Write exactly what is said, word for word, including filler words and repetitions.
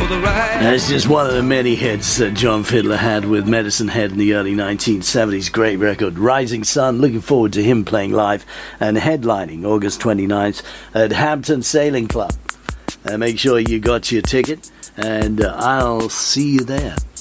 That's just one of the many hits that John Fiddler had with Medicine Head in the early nineteen seventies. Great record. Rising Sun, looking forward to him playing live and headlining August twenty-ninth at Hampton Sailing Club. Uh, make sure you got your ticket, and uh, I'll see you there.